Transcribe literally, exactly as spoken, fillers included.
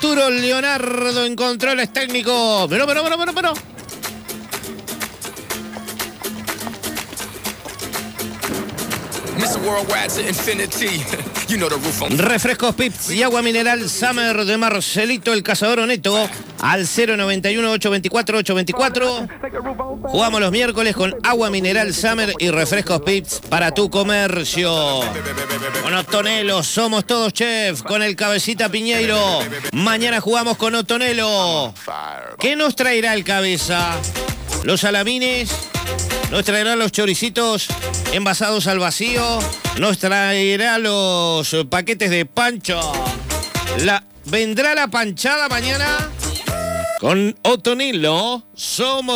Arturo Leonardo en controles técnicos. Pero, pero, pero, pero, pero. Refrescos Pips y agua mineral Summer de Marcelito, el cazador honesto, al cero noventa y uno, ochocientos veinticuatro, ochocientos veinticuatro. Jugamos los miércoles con agua mineral Summer y refrescos Pips para tu comercio. Con Otonelo, somos todos chef, con el cabecita Piñeiro. Mañana jugamos con Otonelo. ¿Qué nos traerá el cabeza? Los salamines, nos traerá los choricitos envasados al vacío, nos traerá los paquetes de pancho. La, ¿vendrá la panchada mañana? Con Otonelo, somos